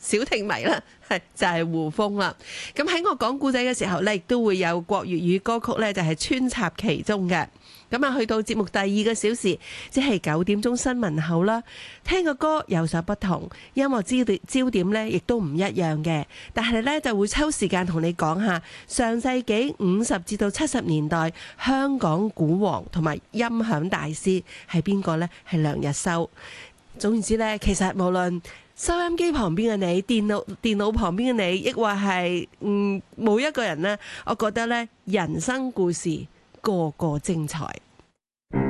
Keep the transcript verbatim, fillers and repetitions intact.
小聽迷啦，係就係胡楓啦。咁喺我講故仔嘅時候呢，亦都會有國粵語歌曲呢，就係穿插其中嘅。咁啊，去到節目第二個小時，即係九點鐘新聞後啦，聽個歌有所不同，音樂焦點焦點呢亦都唔一樣嘅。但係呢，就會抽時間同你講下上世紀五十至到七十年代香港鼓王同埋音響大師係邊個呢？係梁日修。總言之呢，其實無論收音機旁邊嘅你，電腦電腦旁邊嘅你，抑或係嗯冇一個人呢，我覺得呢，人生故事個個精彩。